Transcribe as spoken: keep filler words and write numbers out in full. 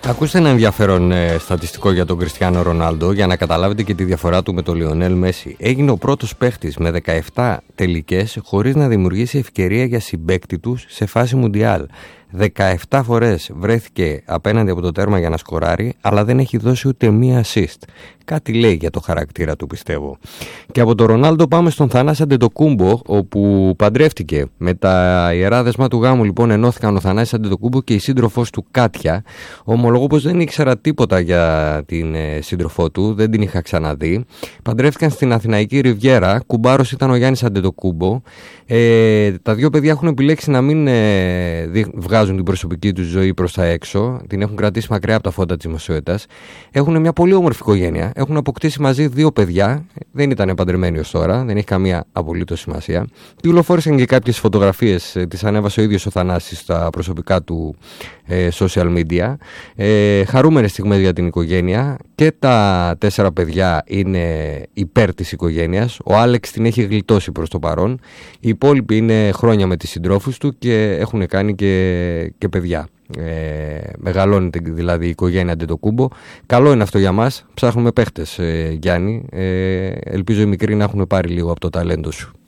Ακούστε ένα ενδιαφέρον ε, στατιστικό για τον Κριστιάνο Ρονάλντο για να καταλάβετε και τη διαφορά του με τον Λιονέλ Μέση. Έγινε ο πρώτος παίχτης με δεκαεπτά τελικές χωρίς να δημιουργήσει ευκαιρία για συμπαίκτη τους σε φάση Μουντιάλ. δεκαεπτά φορές βρέθηκε απέναντι από το τέρμα για να σκοράρει, αλλά δεν έχει δώσει ούτε μία assist. Κάτι λέει για το χαρακτήρα του, πιστεύω. Και από τον Ρονάλντο πάμε στον Θανάση Αντετοκούμπο, όπου παντρεύτηκε. Με τα ιερά δεσμά του γάμου, λοιπόν, ενώθηκαν ο Θανάσης Αντετοκούμπο και η σύντροφός του Κάτια. Ομολογώ πως δεν ήξερα τίποτα για την ε, σύντροφό του, δεν την είχα ξαναδεί. Παντρεύτηκαν στην Αθηναϊκή Ριβιέρα. Κουμπάρος ήταν ο Γιάννης Αντετοκούμπο. Ε, τα δύο παιδιά έχουν επιλέξει να μην ε, βγάζουν την προσωπική τους ζωή προς τα έξω. Την έχουν κρατήσει μακριά από τα φώτα της δημοσιότητας. Έχουν μια πολύ όμορφη οικογένεια. Έχουν αποκτήσει μαζί δύο παιδιά. Δεν ήταν παντρεμένοι ως τώρα. Δεν έχει καμία απολύτως σημασία. Κυκλοφόρησαν και κάποιες φωτογραφίες. Τις ανέβασε ο ίδιος ο Θανάσης στα προσωπικά του ε, social media. Ε, χαρούμενες στιγμές για την οικογένεια. Και τα τέσσερα παιδιά είναι υπέρ της οικογένειας. Ο Άλεξ την έχει γλιτώσει προς το παρόν. Οι υπόλοιποι είναι χρόνια με τις συντρόφους του και έχουν κάνει και, και παιδιά. Ε, μεγαλώνεται δηλαδή η οικογένεια Αντετοκούμπο. Καλό είναι αυτό για μας. Ψάχνουμε παίχτες, ε, Γιάννη. Ε, ελπίζω οι μικροί να έχουν πάρει λίγο από το ταλέντο σου.